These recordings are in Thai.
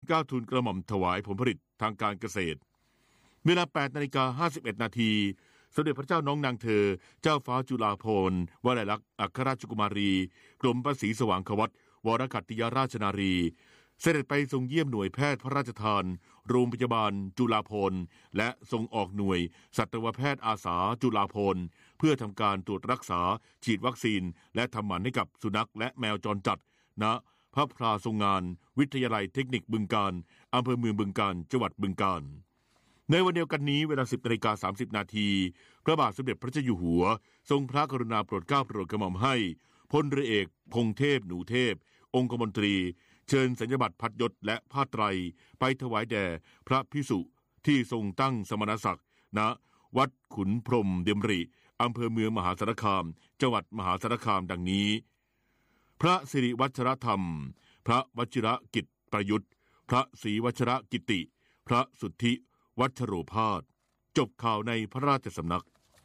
เกล้าทูลกระหม่อมถวายผลผลิตทางการเกษตรเวลา 8:51 นาทีสมเด็จพระเจ้าน้องนางเธอเจ้าฟ้าจุฬาภรณ์วลัยลักษณ์อัครราชกุมารีกรมพระศรีสว่างควัตรวรกัตติยราชนารีเสด็จไปทรงเยี่ยมหน่วยแพทย์พระราชทานโรงพยาบาลจุฬาภรณ์และทรงออกหน่วยสัตวแพทย์อาสาจุฬาภรณ์เพื่อทำการตรวจรักษาฉีดวัคซีนและทำหมันให้กับสุนัขและแมวจรจัดณพระพลาทรงงานวิทยาลัยเทคนิคบึงกาฬอำเภอเมืองบึงกาฬจังหวัดบึงกาฬในวันเดียวกันนี้เวลา 10:30 นาทีพระบาทสมเด็จพระเจ้าอยู่หัวทรงพระกรุณาโปรดเกล้าโปรดกระหม่อมให้พลเรือเอกพงษ์เทพหนูเทพองคมนตรีเชิญสัญญบัตรพัดยศและผ้าไตรไปถวายแด่พระภิกษุที่ทรงตั้งสมณศักดิ์ณวัดขุนพรหมเดมริอำเภอเมืองมหาสารคามจังหวัดมหาสารคามดังนี้พระสิริวัชรธรรมพระวชิรกิจประยุทธ์พระศรีวชรกิติพระสุทธิวัชโรภาสจบข่าวในพระราชสำนัก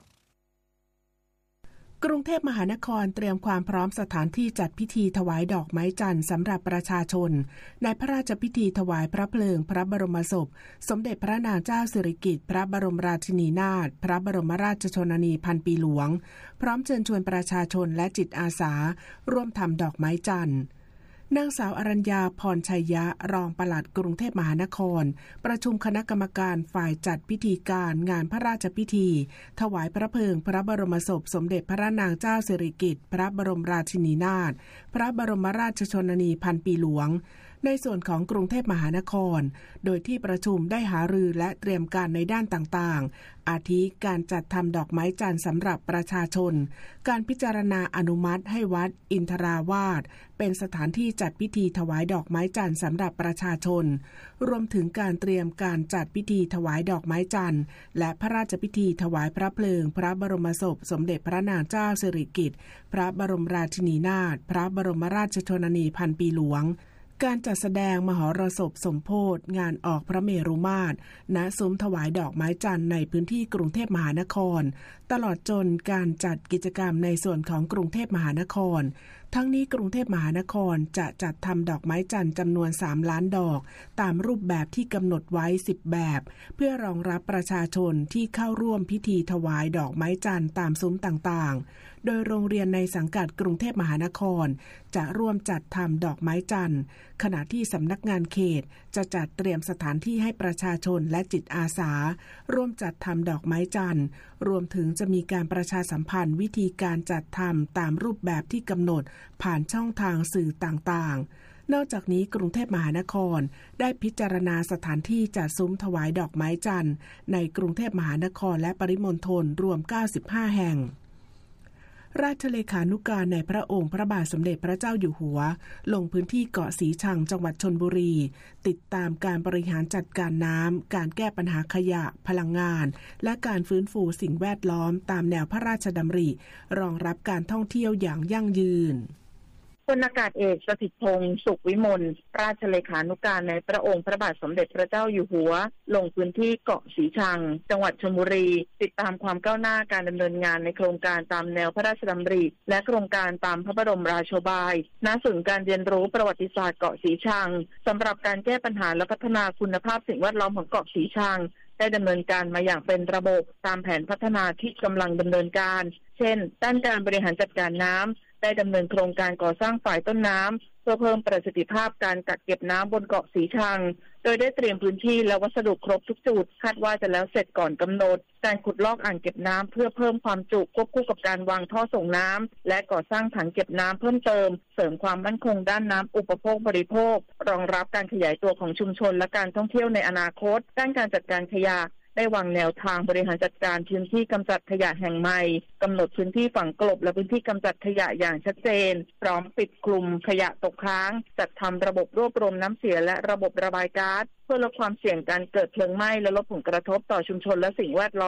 กรุงเทพมหานครเตรียมความพร้อมสถานที่จัดพิธีถวายดอกไม้จันทร์สำหรับประชาชนในพระราชพิธีถวายพระเพลิงพระบรมศพสมเด็จพระนางเจ้าสิริกิติ์พระบรมราชินีนาถพระบรมราชชนนีพันปีหลวงพร้อมเชิญชวนประชาชนและจิตอาสาร่วมทำดอกไม้จันทร์นางสาวอรัญญาพรชัยยะรองปลัดกรุงเทพมหานครประชุมคณะกรรมการฝ่ายจัดพิธีการงานพระราชพิธีถวายพระเพลิงพระบรมศพสมเด็จพระนางเจ้าสิริกิติ์พระบรมราชินีนาถพระบรมราชชนนีพันปีหลวงในส่วนของกรุงเทพมหานครโดยที่ประชุมได้หารือและเตรียมการในด้านต่างๆอาทิการจัดทำดอกไม้จันทร์สำหรับประชาชนการพิจารณาอนุมัติให้วัดอินทราวาสเป็นสถานที่จัดพิธีถวายดอกไม้จันทร์สำหรับประชาชนรวมถึงการเตรียมการจัดพิธีถวายดอกไม้จันทร์และพระราชพิธีถวายพระเพลิงพระบรมศพสมเด็จพระนางเจ้าสิริกิติ์พระบรมราชินีนาถพระบรมราชชนนีพันปีหลวงการจัดแสดงมหรสพสมโภชงานออกพระเมรุมาตรณซุ้มถวายดอกไม้จันทร์ในพื้นที่กรุงเทพมหานครตลอดจนการจัดกิจกรรมในส่วนของกรุงเทพมหานครทั้งนี้กรุงเทพมหานครจะจัดทำดอกไม้จันทร์จำนวน3 ล้านดอกตามรูปแบบที่กำหนดไว้10แบบเพื่อรองรับประชาชนที่เข้าร่วมพิธีถวายดอกไม้จันทร์ตามซุ้มต่างๆโดยโรงเรียนในสังกัดกรุงเทพมหานครจะร่วมจัดทำดอกไม้จันทร์ขณะที่สำนักงานเขตจะจัดเตรียมสถานที่ให้ประชาชนและจิตอาสาร่วมจัดทำดอกไม้จันทร์รวมถึงจะมีการประชาสัมพันธ์วิธีการจัดทำตามรูปแบบที่กำหนดผ่านช่องทางสื่อต่างๆนอกจากนี้กรุงเทพมหานครได้พิจารณาสถานที่จัดซุ้มถวายดอกไม้จันทร์ในกรุงเทพมหานครและปริมณฑลรวม95แห่งราชเลขานุการในพระองค์พระบาทสมเด็จพระเจ้าอยู่หัวลงพื้นที่เกาะสีชังจังหวัดชลบุรีติดตามการบริหารจัดการน้ำการแก้ปัญหาขยะพลังงานและการฟื้นฟูสิ่งแวดล้อมตามแนวพระราชดำริรองรับการท่องเที่ยวอย่างยั่งยืนพลอากาศเอกสถิตพงษ์สุขวิมลราชเลขานุการในพระองค์พระบาทสมเด็จพระเจ้าอยู่หัวลงพื้นที่เกาะสีชังจังหวัดชลบุรีติดตามความก้าวหน้าการดำเนินงานในโครงการตามแนวพระราชดำริและโครงการตามพระบรมราโชบายณศูนย์การเรียนรู้ประวัติศาสตร์เกาะสีชังสำหรับการแก้ปัญหาและพัฒนาคุณภาพสิ่งแวดล้อมของเกาะสีชังได้ดำเนินการมาอย่างเป็นระบบตามแผนพัฒนาที่กำลังดำเนินการเช่นด้านการบริหารจัดการน้ำได้ดำเนินโครงการก่อสร้างฝ่ายต้นน้ำเพื่อเพิ่มประสิทธิภาพการกักเก็บน้ำบนเกาะสีชังโดยได้เตรียมพื้นที่และวัสดุครบทุกจุดคาดว่าจะแล้วเสร็จก่อนกำหนดการขุดลอกอ่างเก็บน้ำเพื่อเพิ่มความจุควบคู่กับการวางท่อส่งน้ำและก่อสร้างถังเก็บน้ำเพิ่มเติมเสริมความมั่นคงด้านน้ำอุปโภคบริโภครองรับการขยายตัวของชุมชนและการท่องเที่ยวในอนาคตด้านการจัดการขยะได้วางแนวทางบริหารจัดการพื้นที่กำจัดขยะแห่งใหม่กำหนดพื้นที่ฝังกลบและพื้นที่กำจัดขยะอย่างชัดเจนพร้อมปิดกลุ่มขยะตกค้างจัดทำระบบรวบรวมน้ำเสียและระบบระบายก๊าซเพื่อลดความเสี่ยงการเกิดเพลิงไหม้และลดผลกระทบต่อชุมชนและสิ่งแวดล้อม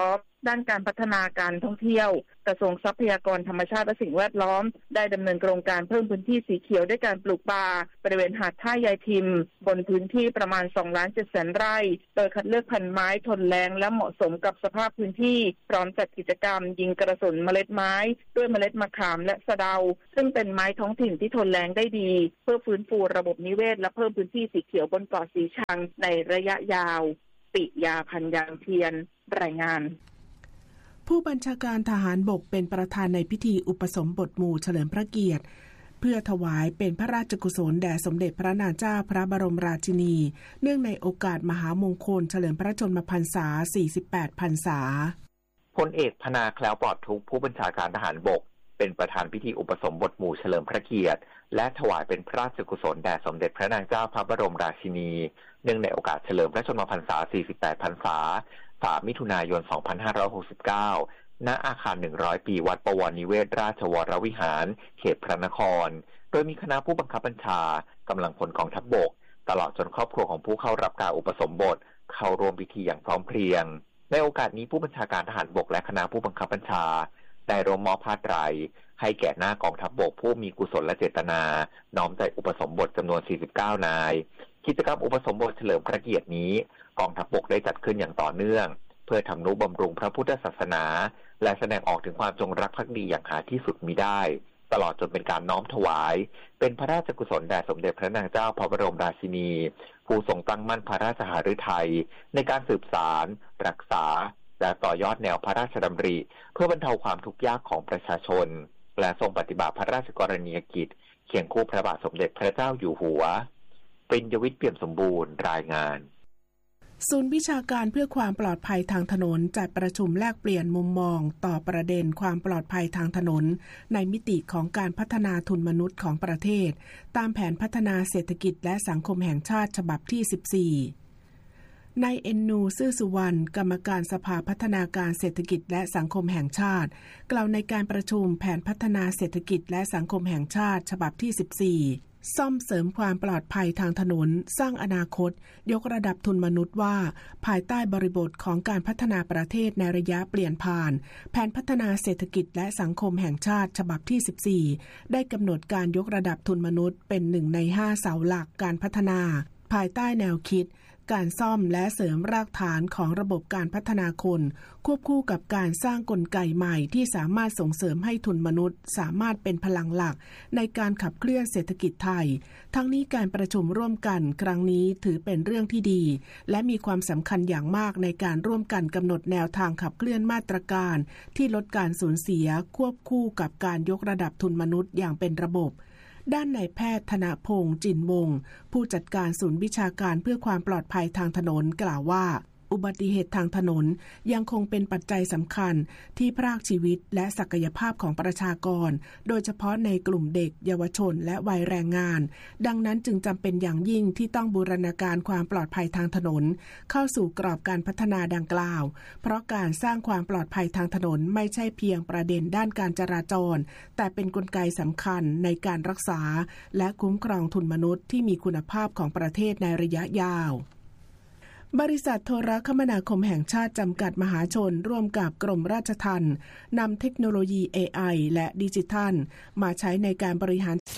ด้านการพัฒนาการท่องเที่ยวกระทรวงทรัพยากรธรรมชาติและสิ่งแวดล้อมได้ดำเนินโครงการเพิ่มพื้นที่สีเขียวด้วยการปลูกป่าบริเวณหาดท่ายายทิมบนพื้นที่ประมาณ 2,700,000 ไร่โดยคัดเลือกพันธุ์ไม้ทนแล้งและเหมาะสมกับสภาพพื้นที่พร้อมจัดกิจกรรมยิงกระสุนเมล็ดไม้ด้วยเมล็ดมะขามและสะเดาซึ่งเป็นไม้ท้องถิ่นที่ทนแล้งได้ดีเพื่อฟื้นฟูระบบนิเวศและเพิ่มพื้นที่สีเขียวบนเกาะสีชังในระยะยาวปิยาพันยางเทียนรายงานผู้บัญชาการทหารบกเป็นประธานในพิธีอุปสมบทหมู่เฉลิมพระเกียรติเพื่อถวายเป็นพระราชกุศลแด่สมเด็จพระนางเจ้าพระบรมราชินีเนื่องในโอกาสมหามงคลเฉลิมพระชนมพรรษา 48 พรรษาพลเอกพนาแคล้วปลอดทุกข์ผู้บัญชาการทหารบกเป็นประธานพิธีอุปสมบทหมู่เฉลิมพระเกียรติและถวายเป็นพระราชกุศลแด่สมเด็จพระนางเจ้าพระบรมราชินีเนื่องในโอกาสเฉลิมพระชนมพรรษา 48 พรรษา 3 มิถุนายน 2569 ณ อาคาร 100 ปีวัดปวรนิเวศราชวรวิหารเขตพระนครโดยมีคณะผู้บังคับบัญชากำลังพลกองทัพบกตลอดจนครอบครัวของผู้เข้ารับการอุปสมบทเข้าร่วมพิธีอย่างพร้อมเพรียงในโอกาสนี้ผู้บัญชาการทหารบกและคณะผู้บังคับบัญชาได้ร่วมมอบผ้าไตรให้แก่หน้ากองทัพบกผู้มีกุศลและเจตนาน้อมใจอุปสมบทจำนวน 49 นายกิจกรรมอุปสมบทเฉลิมพระเกียรตินี้กองทัพบกได้จัดขึ้นอย่างต่อเนื่องเพื่อทำนุบำรุงพระพุทธศาสนาและแสดงออกถึงความจงรักภักดีอย่างหาที่สุดมิได้ตลอดจนเป็นการน้อมถวายเป็นพระราชกุศลแด่สมเด็จพระนางเจ้าพระบรมราชินีผู้ทรงตั้งมั่นพระราชหฤทัยในการสืบสานรักษาและต่อยอดแนวพระราชดำริเพื่อบรรเทาความทุกข์ยากของประชาชนและทรงปฏิบัติพระราชกรณียกิจเคียงคู่พระบาทสมเด็จพระเจ้าอยู่หัวเป็นยวิทย์เปี่ยมสมบูรณ์รายงานศูนย์วิชาการเพื่อความปลอดภัยทางถนนจัดประชุมแลกเปลี่ยนมุมมองต่อประเด็นความปลอดภัยทางถนนในมิติของการพัฒนาทุนมนุษย์ของประเทศตามแผนพัฒนาเศรษฐกิจและสังคมแห่งชาติฉบับที่ 14นายเอ็นนูซื่อสุวรรณกรรมการสภาพัฒนาการเศรษฐกิจและสังคมแห่งชาติกล่าวในการประชุมแผนพัฒนาเศรษฐกิจและสังคมแห่งชาติฉบับที่ 14ซ่อมเสริมความปลอดภัยทางถนนสร้างอนาคตยกระดับทุนมนุษย์ว่าภายใต้บริบทของการพัฒนาประเทศในระยะเปลี่ยนผ่านแผนพัฒนาเศรษฐกิจและสังคมแห่งชาติฉบับที่ 14ได้กำหนดการยกระดับทุนมนุษย์เป็น1 ใน 5 เสาหลักการพัฒนาภายใต้แนวคิดการซ่อมและเสริมรากฐานของระบบการพัฒนาคนควบคู่กับการสร้างกลไกใหม่ที่สามารถส่งเสริมให้ทุนมนุษย์สามารถเป็นพลังหลักในการขับเคลื่อนเศรษฐกิจไทยทั้งนี้การประชุมร่วมกันครั้งนี้ถือเป็นเรื่องที่ดีและมีความสำคัญอย่างมากในการร่วมกันกำหนดแนวทางขับเคลื่อนมาตรการที่ลดการสูญเสียควบคู่กับการยกระดับทุนมนุษย์อย่างเป็นระบบด้านนายแพทย์ธนพงษ์จินวงศ์ผู้จัดการศูนย์วิชาการเพื่อความปลอดภัยทางถนนกล่าวว่าอุบัติเหตุทางถนนยังคงเป็นปัจจัยสำคัญที่พรากชีวิตและศักยภาพของประชากรโดยเฉพาะในกลุ่มเด็กเยาวชนและวัยแรงงานดังนั้นจึงจำเป็นอย่างยิ่งที่ต้องบูรณาการความปลอดภัยทางถนนเข้าสู่กรอบการพัฒนาดังกล่าวเพราะการสร้างความปลอดภัยทางถนนไม่ใช่เพียงประเด็นด้านการจราจรแต่เป็นกลไกสำคัญในการรักษาและคุ้มครองทุนมนุษย์ที่มีคุณภาพของประเทศในระยะยาวบริษัทโทรคมนาคมแห่งชาติจำกัดมหาชนร่วมกับกรมราชทัณฑ์นำเทคโนโลยี AI และดิจิทัลมาใช้ในการบริหาร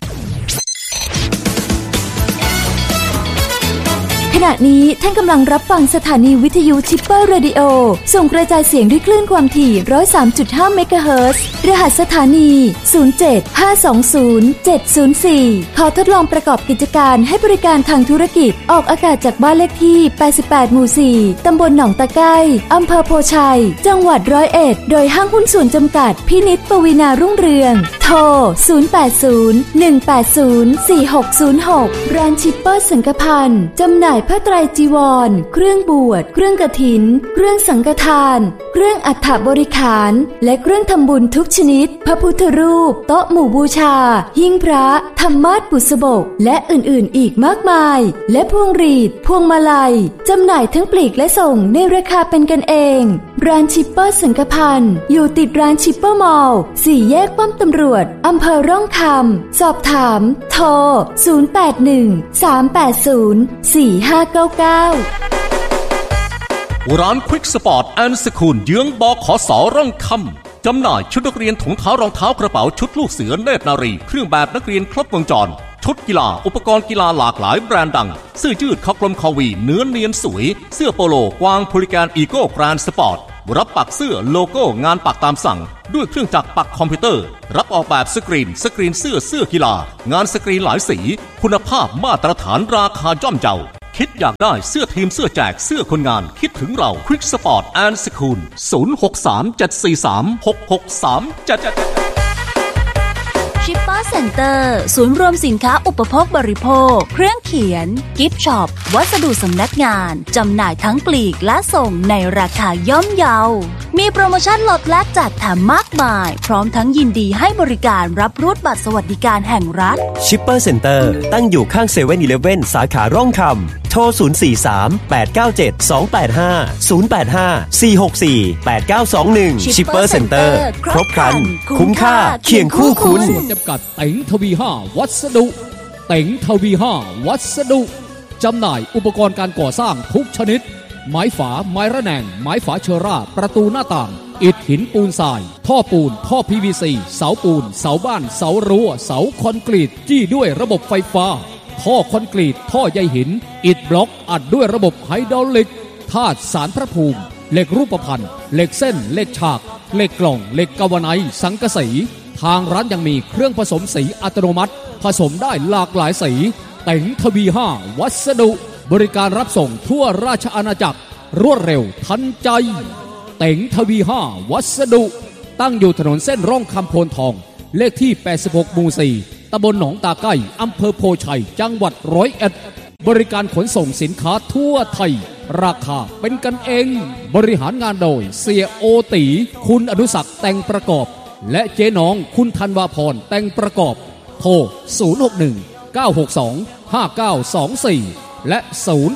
ขณะนี้ท่านกำลังรับฟังสถานีวิทยุชิปเปอร์เรดิโอส่งกระจายเสียงด้วยคลื่นความถี่ 103.5 เมกะเฮิรตซ์รหัสสถานี 075207004 ขอทดลองประกอบกิจการให้บริการทางธุรกิจออกอากาศจากบ้านเลขที่ 88 หมู่ 4 ตำบลหนองตะไคร้อำเภอโพชัยจังหวัด101โดยห้างหุ้นส่วนจำกัดพินิจปวีณารุ่งเรืองโทร 080-180-4606 ร้านชิปเปอร์สังฆพันธ์จำหน่ายผ้าไตรจีวรเครื่องบวชเครื่องกฐินเครื่องสังฆทานเครื่องอัฐบริขารและเครื่องทำบุญทุกชนิดพระพุทธรูปโต๊ะหมู่บูชาหิ้งพระธรรมาสน์บุษบกและอื่นๆอีกมากมายและพวงหรีดพวงมาลัยจำหน่ายทั้งปลีกและส่งในราคาเป็นกันเองร้านชิปเปอร์สังฆพันธ์อยู่ติดร้านชิปเปอร์มอลล์4 แยกป้อมตำรวจอำเภอร่องคำสอบถามโทร 081-380-4599 ร้านควิกสปอร์ตแอนด์สคูลเยื้องบขส.ร่องคำจำหน่ายชุดนักเรียนถุงเท้ารองเท้ากระเป๋าชุดลูกเสือเนตรนารีเครื่องแบบนักเรียนครบวงจรชุดกีฬาอุปกรณ์กีฬาหลากหลายแบรนด์ดังเสื้อยืดคอกลมคอวีเนื้อเนียนสวยเสื้อโปโลกวางพูลิแกนอีโก้แกรนด์สปอร์ตรับปักเสื้อโลโก้งานปักตามสั่งด้วยเครื่องจักรปักคอมพิวเตอร์รับออกแบบสกรีนเสื้อกีฬางานสกรีนหลายสีคุณภาพมาตรฐานราคาย่อมเยาคิดอยากได้เสื้อทีมเสื้อแจกเสื้อคนงานคิดถึงเราควิกสปอร์ตแอนด์สคูล0637436637 ชิปเปอร์เซ็นเตอร์ศูนย์รวมสินค้าอุปโภคบริโภคเครื่องเขียนกิฟต์ช็อปวัสดุสำนักงานจำหน่ายทั้งปลีกและส่งในราคาย่อมเยามีโปรโมชั่นลดแลกจัดแถมมากมายพร้อมทั้งยินดีให้บริการรับรูดบัตรสวัสดิการแห่งรัฐชิปเปอร์เซ็นเตอร์ตั้งอยู่ข้างเซเว่นอีเลฟเว่นสาขาร่องคำโทร043-897-285-085-464-8921ชิปเปอร์เซ็นเตอร์ครบครันคุ้มค่าเคียงคู่คุณจำกัดเต็งทวี5วัสดุเต็งทวี5วัสดุจำหน่ายอุปกรณ์การก่อสร้างทุกชนิดไม้ฝาไม้ระแนงไม้ฝาเชอร่าประตูหน้าต่างอิฐหินปูนทรายท่อปูนท่อ PVC เสาปูนเสาบ้านเสารั้วเสาคอนกรีตจี้ด้วยระบบไฟฟ้าท่อคอนกรีตท่อใยหินอิฐบล็อกอัดด้วยระบบไฮดรอลิกธาตุสารพระภูมิเหล็กรูปพรรณเหล็กเส้นเหล็กฉากเหล็กกล่องเหล็กกาวไนซ์สังกะสีทางร้านยังมีเครื่องผสมสีอัตโนมัติผสมได้หลากหลายสีเต็งทวี5วัสดุบริการรับส่งทั่วราชอาณาจักรรวดเร็วทันใจเต็งทวี5วัสดุตั้งอยู่ถนนเส้นร่องคำโพนทองเลขที่86หมู่4ตำบลหนองตาไก่อำเภอโพชัยจังหวัด101บริการขนส่งสินค้าทั่วไทยราคาเป็นกันเองบริหารงานโดยเสียโอตีคุณอนุศักดิ์แต่งประกอบและเจ๊น้องคุณธันวาพรแต่งประกอบโทร061-962-5924และ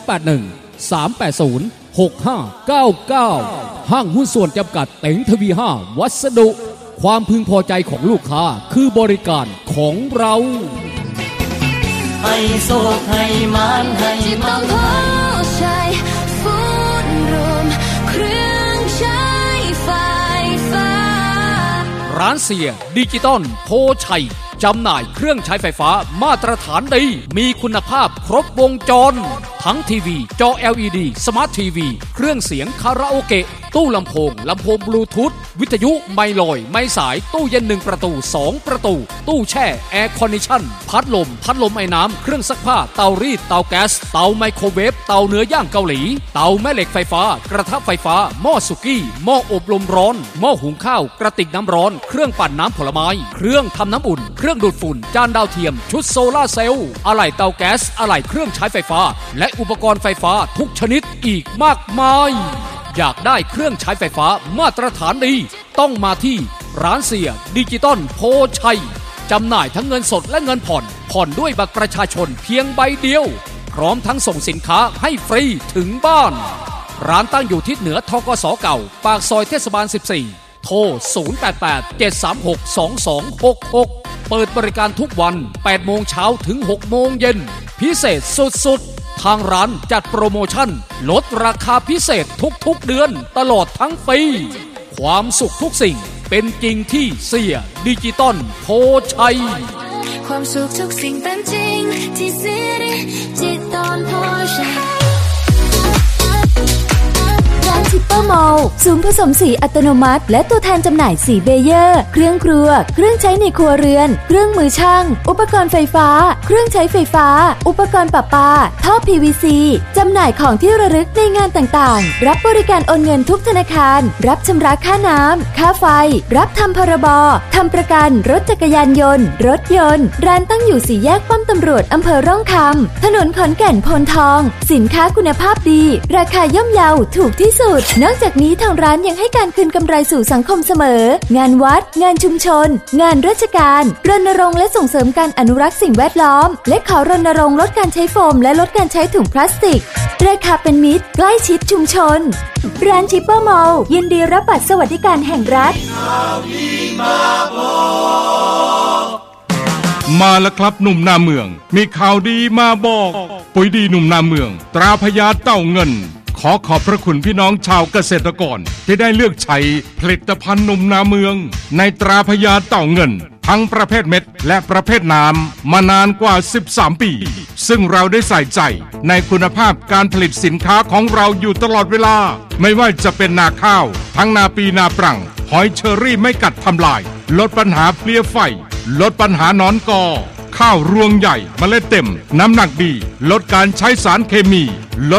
081-380-6599ห้างหุ้นส่วนจำกัดเต็งทวี5วัสดุความพึงพอใจของลูกค้าคือบริการของเราให้โชคให้มันให้มันใช้ฟูดรวมเครื่องใช้ไฟฟ้าร้านเสียดิจิตอลโพชัยจำหน่ายเครื่องใช้ไฟฟ้ามาตรฐานดีมีคุณภาพครบวงจรทั้งทีวีจอ LED สมาร์ททีวีเครื่องเสียงคาราโอเกะตู้ลำโพงบลูทูธวิทยุไมลอยไม้สายตู้เย็น1ประตู2ประตูตู้แช่แอร์คอนดิชั่นพัดลมไอ้น้ำเครื่องซักผ้าเตารีดเตาแก๊สเตาไมโครเวฟเตาเนื้อย่างเกาหลีเตาแม่เหล็กไฟฟ้ากระทะไฟฟ้าหม้อสุกี้หม้ออบลมร้อนหม้อหุงข้าวกระติกน้ำร้อนเครื่องปั่นน้ำผลไม้เครื่องทำน้ำอุ่นเครื่องดูดฝุ่นจานดาวเทียมชุดโซล่าเซลล์อะไหล่เตาแก๊สอะไหล่เครื่องใช้ไฟฟ้าและอุปกรณ์ไฟฟ้าทุกชนิดอีกมากมายอยากได้เครื่องใช้ไฟฟ้ามาตรฐานดีต้องมาที่ร้านเสียดิจิตอลโพชัยจำหน่ายทั้งเงินสดและเงินผ่อนด้วยบัตรประชาชนเพียงใบเดียวพร้อมทั้งส่งสินค้าให้ฟรีถึงบ้านร้านตั้งอยู่ทิศเหนือธกส.เก่าปากซอยเทศบาล14โทร088-736-2266เปิดบริการทุกวัน 8 โมงเช้าถึง 6 โมงเย็นพิเศษสุดๆทางร้านจัดโปรโมชั่นลดราคาพิเศษทุกๆเดือนตลอดทั้งปีความสุขทุกสิ่งเป็นจริงที่เสียดิจิตอลโพชัยความสุขทุกสิ่งเป็นจริงที่เสียดิจิตอลโพชัยร้านชิปเปอร์มอลล์ศูนย์ผสมสีอัตโนมัติและตัวแทนจำหน่ายสีเบเยอร์เครื่องครัวเครื่องใช้ในครัวเรือนเครื่องมือช่างอุปกรณ์ไฟฟ้าเครื่องใช้ไฟฟ้าอุปกรณ์ประปาท่อ PVC จำหน่ายของที่ระลึกในงานต่างๆรับบริการโอนเงินทุกธนาคารรับชำระค่าน้ำค่าไฟรับทำพรบทำประกันรถจักรยานยนต์รถยนต์ร้านตั้งอยู่4 แยกป้อมตำรวจอำเภอร่องคำถนนขอนแก่นโพนทองสินค้าคุณภาพดีราคาย่อมเยาถูกที่สุดนอกจากนี้ทางร้านยังให้การคืนกำไรสู่สังคมเสมองานวัดงานชุมชนงานราชการรณรงค์และส่งเสริมการอนุรักษ์สิ่งแวดล้อมและขอรณรงค์ลดการใช้โฟมและลดการใช้ถุงพลาสติกราคาเป็นมิตรใกล้ชิดชุมชนร้านชิปเปอร์มอลล์ยินดีรับบัตรสวัสดิการแห่งรัฐมาแล้วครับหนุ่มนาเมืองมีข่าวดีมาบอกปุ๋ยดีหนุ่มนาเมืองตราพญาเต่าเงินขอบพระคุณพี่น้องชาวเกษตรกรที่ได้เลือกใช้ผลิตภัณฑ์นมนาเมืองในตราพญาเต่าเงินทั้งประเภทเม็ดและประเภทน้ำมานานกว่า13ปีซึ่งเราได้ใส่ใจในคุณภาพการผลิตสินค้าของเราอยู่ตลอดเวลาไม่ว่าจะเป็นนาข้าวทั้งนาปีนาปรังหอยเชอรี่ไม่กัดทำลายลดปัญหาเพลี้ยไฟลดปัญหาหนอนกอข้าวรวงใหญ่เมล็ดเต็มน้ำหนักดีลดการใช้สารเคมีลด